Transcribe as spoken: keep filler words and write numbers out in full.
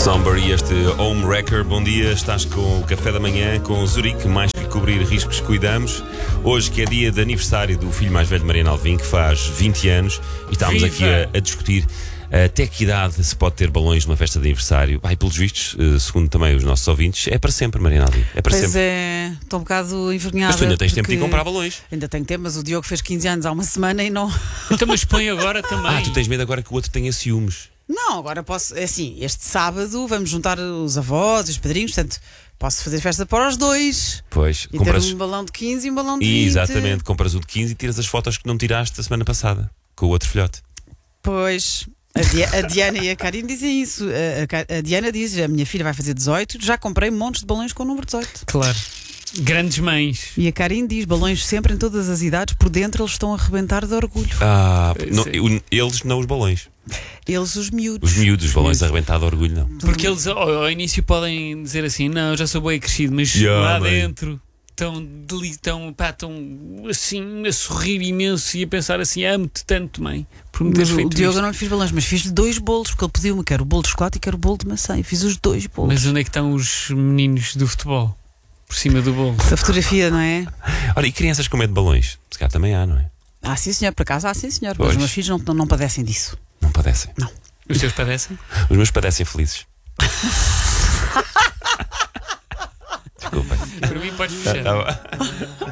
Somber e este Home Wrecker. Bom dia, estás com o café da manhã com Zurique, mais que cobrir riscos, cuidamos. Hoje que é dia de aniversário do filho mais velho de Mariana Alvim, que faz vinte anos, e estávamos Viva! aqui a, a discutir até que idade se pode ter balões numa festa de aniversário. Ai, pelos vistos, segundo também os nossos ouvintes, é para sempre, Mariana Alvim. É para Pois sempre. é, estou um bocado envergonhada. Mas tu ainda tens tempo de ir porque- comprar balões. Ainda tenho tempo, mas o Diogo fez quinze anos há uma semana e não. Então, mas põe agora também. Ah, tu tens medo agora que o outro tenha ciúmes. Não, agora posso. É assim, este sábado vamos juntar os avós e os padrinhos, portanto, posso fazer festa para os dois. Pois, E compras. ter um balão de quinze e um balão de vinte. Exatamente, compras o de quinze e tiras as fotos que não tiraste a semana passada com o outro filhote. Pois. A, Di- a Diana e a Karine dizem isso. A, a Ca- a Diana diz: a minha filha vai fazer dezoito, já comprei montes de balões com o número dezoito. Claro. Grandes mães. E a Karine diz: balões sempre em todas as idades, por dentro eles estão a arrebentar de orgulho. Ah, Pois não, é. o- eles não os balões. Eles, os miúdos. Os miúdos, os balões arrebentados de orgulho, não. Porque eles ao, ao início podem dizer assim: não, já sou bem crescido, mas Yeah, lá mãe. dentro estão, deli- estão, pá, estão assim a sorrir imenso e a pensar assim: amo-te tanto, mãe, por me teres Mas o feito Diogo isto. eu não lhe fiz balões, mas fiz-lhe dois bolos, porque ele pediu-me, quero o bolo de chocolate e quero o bolo de maçã. E fiz os dois bolos. Mas onde é que estão os meninos do futebol? Por cima do bolo. A fotografia, não é? Ora, e crianças com medo de balões? Se calhar também há, não é? Ah, sim, senhor, por acaso, ah, sim, senhor. Pois. Mas os meus filhos não, não, não padecem disso. Não padecem. Os teus padecem? Os meus padecem felizes. Desculpem. Para mim, podes fechar. Tá bom.